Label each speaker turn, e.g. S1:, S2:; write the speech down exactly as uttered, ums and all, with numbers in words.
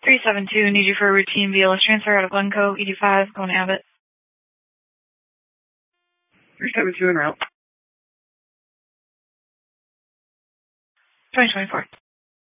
S1: three seven two, need you for a routine B L S transfer out of Glencoe, E D five, going to Abbott.
S2: three seven two en route.
S1: twenty twenty-four.